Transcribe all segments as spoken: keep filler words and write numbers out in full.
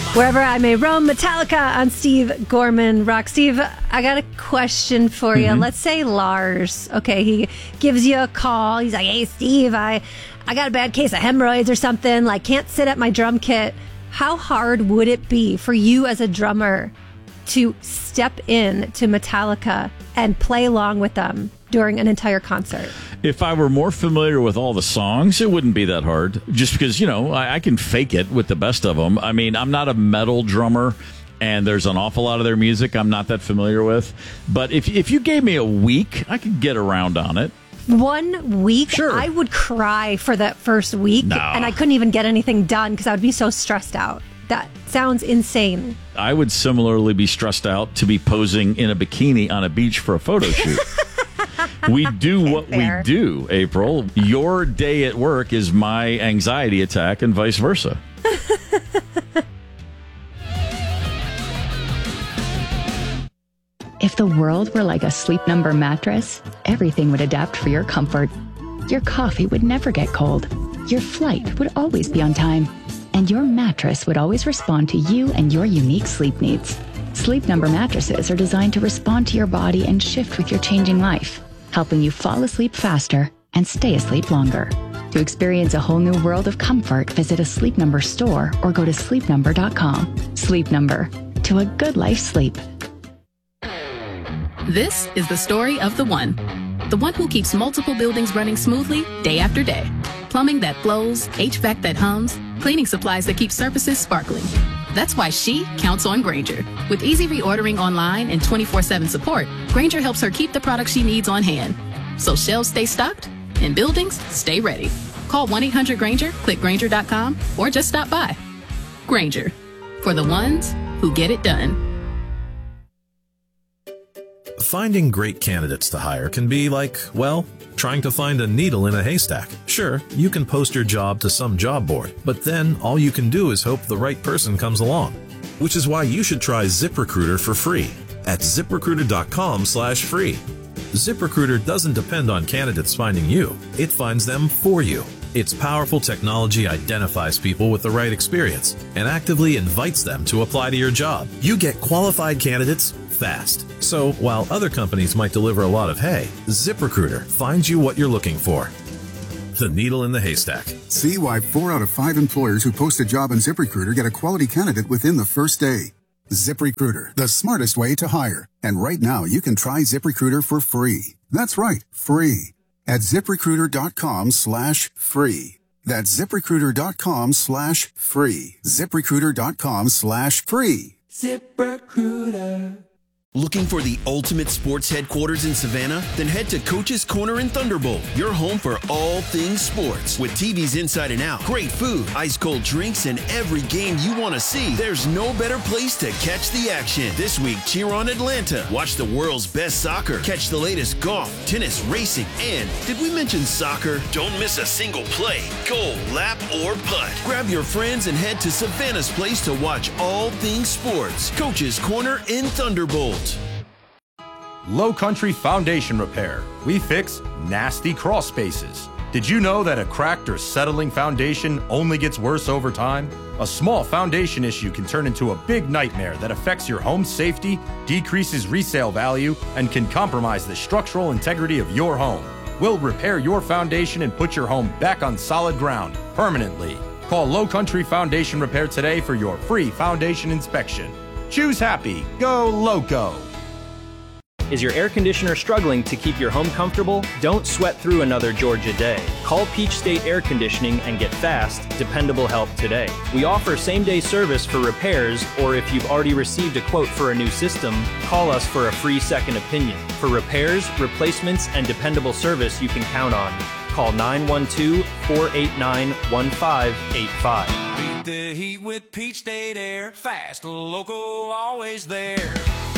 Wherever I May Roam, Metallica on Steve Gorman Rock. Steve, I got a question for you. Mm-hmm. Let's say Lars, okay, he gives you a call. He's like, hey, Steve, I, I got a bad case of hemorrhoids or something. Like, can't sit at my drum kit. How hard would it be for you as a drummer to step in to Metallica and play along with them during an entire concert? If I were more familiar with all the songs, it wouldn't be that hard. Just because, you know, I, I can fake it with the best of them. I mean, I'm not a metal drummer, and there's an awful lot of their music I'm not that familiar with. But if if you gave me a week, I could get around on it. One week? Sure. I would cry for that first week, nah. and I couldn't even get anything done because I would be so stressed out. That sounds insane. I would similarly be stressed out to be posing in a bikini on a beach for a photo shoot. We do what Fair. we do, April. Your day at work is my anxiety attack and vice versa. If the world were like a Sleep Number mattress, everything would adapt for your comfort. Your coffee would never get cold. Your flight would always be on time. And your mattress would always respond to you and your unique sleep needs. Sleep Number mattresses are designed to respond to your body and shift with your changing life, helping you fall asleep faster and stay asleep longer. To experience a whole new world of comfort, visit a Sleep Number store or go to sleep number dot com. Sleep Number. To a good life sleep. This is the story of the one. The one who keeps multiple buildings running smoothly day after day. Plumbing that flows, H V A C that hums, cleaning supplies that keep surfaces sparkling. That's why she counts on Grainger. With easy reordering online and twenty-four seven support, Grainger helps her keep the products she needs on hand. So shelves stay stocked and buildings stay ready. Call one eight hundred Grainger, click Grainger dot com, or just stop by. Grainger, for the ones who get it done. Finding great candidates to hire can be like, well, trying to find a needle in a haystack. Sure, you can post your job to some job board, but then all you can do is hope the right person comes along. Which is why you should try ZipRecruiter for free at zip recruiter dot com slash free. ZipRecruiter doesn't depend on candidates finding you. It finds them for you. Its powerful technology identifies people with the right experience and actively invites them to apply to your job. You get qualified candidates fast. So while other companies might deliver a lot of hay, ZipRecruiter finds you what you're looking for. The needle in the haystack. See why four out of five employers who post a job on ZipRecruiter get a quality candidate within the first day. ZipRecruiter, the smartest way to hire. And right now you can try ZipRecruiter for free. That's right, free. At zip recruiter dot com slash free. That's zip recruiter dot com slash free. zip recruiter dot com slash free. ZipRecruiter. Looking for the ultimate sports headquarters in Savannah? Then head to Coach's Corner in Thunderbolt, your home for all things sports. With T Vs inside and out, great food, ice-cold drinks, and every game you want to see. There's no better place to catch the action. This week, cheer on Atlanta. Watch the world's best soccer. Catch the latest golf, tennis, racing, and did we mention soccer? Don't miss a single play, goal, lap, or putt. Grab your friends and head to Savannah's place to watch all things sports. Coach's Corner in Thunderbolt. Low Country Foundation Repair. We fix nasty crawl spaces. Did you know that a cracked or settling foundation only gets worse over time? A small foundation issue can turn into a big nightmare that affects your home's safety, decreases resale value, and can compromise the structural integrity of your home. We'll repair your foundation and put your home back on solid ground permanently. Call Low Country Foundation Repair today for your free foundation inspection. Choose happy. Go Loco. Is your air conditioner struggling to keep your home comfortable? Don't sweat through another Georgia day. Call Peach State Air Conditioning and get fast, dependable help today. We offer same-day service for repairs, or if you've already received a quote for a new system, call us for a free second opinion. For repairs, replacements, and dependable service you can count on. Call nine one two, four eight nine, one five eight five. Beat the heat with Peach State Air. Fast, local, always there.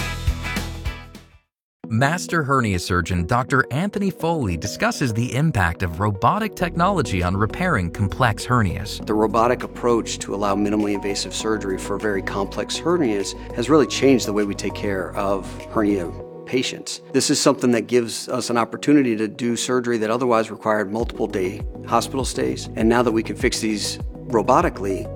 Master hernia surgeon Doctor Anthony Foley discusses the impact of robotic technology on repairing complex hernias. The robotic approach to allow minimally invasive surgery for very complex hernias has really changed the way we take care of hernia patients. This is something that gives us an opportunity to do surgery that otherwise required multiple day hospital stays. And now that we can fix these robotically,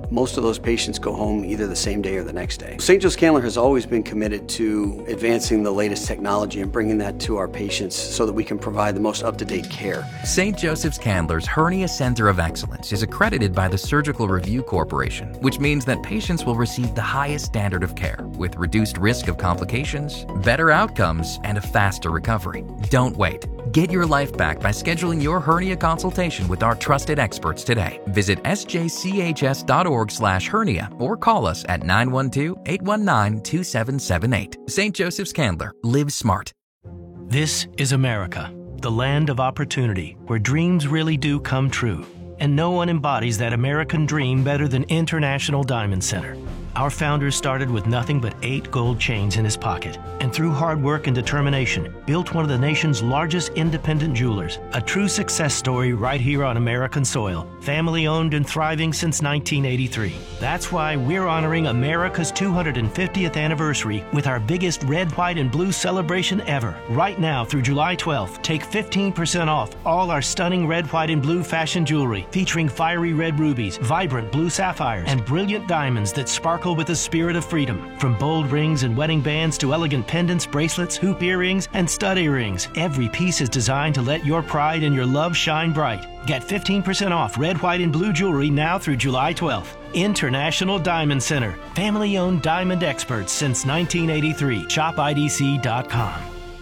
most of those patients go home either the same day or the next day. Saint Joe's Candler has always been committed to advancing the latest technology and bringing that to our patients so that we can provide the most up-to-date care. Saint Joseph's Candler's Hernia Center of Excellence is accredited by the Surgical Review Corporation, which means that patients will receive the highest standard of care with reduced risk of complications, better outcomes, and a faster recovery. Don't wait. Get your life back by scheduling your hernia consultation with our trusted experts today. Visit s j c h s dot org slash hernia or call us at nine one two, eight one nine, two seven seven eight. Saint Joseph's Candler. Live smart. This is America, the land of opportunity, where dreams really do come true. And no one embodies that American dream better than International Diamond Center. Our founder started with nothing but eight gold chains in his pocket, and through hard work and determination, built one of the nation's largest independent jewelers. A true success story right here on American soil. Family owned and thriving since nineteen eighty-three. That's why we're honoring America's two hundred fiftieth anniversary with our biggest red, white, and blue celebration ever. Right now through July twelfth, take fifteen percent off all our stunning red, white, and blue fashion jewelry, featuring fiery red rubies, vibrant blue sapphires, and brilliant diamonds that sparkle with the spirit of freedom. From bold rings and wedding bands to elegant pendants, bracelets, hoop earrings, and stud earrings, every piece is designed to let your pride and your love shine bright. Get fifteen percent off red, white, and blue jewelry now through July twelfth. International Diamond Center. Family-owned diamond experts since nineteen eighty-three. shop I D C dot com.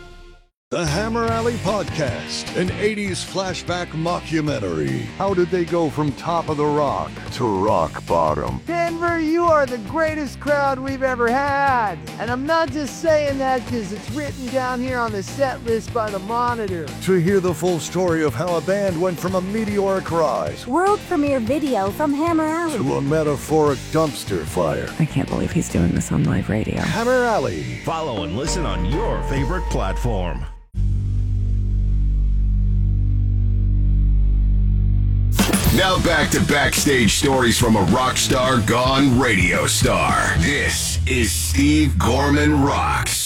The Hammer Alley Podcast, an eighties flashback mockumentary. How did they go from top of the rock to rock bottom? Denver, you are the greatest crowd we've ever had. And I'm not just saying that because it's written down here on the set list by the Monitor. To hear the full story of how a band went from a meteoric rise, world premiere video from Hammer Alley, to a metaphoric dumpster fire. I can't believe he's doing this on live radio. Hammer Alley. Follow and listen on your favorite platform. Now back to backstage stories from a rock star gone radio star. This is Steve Gorman Rocks.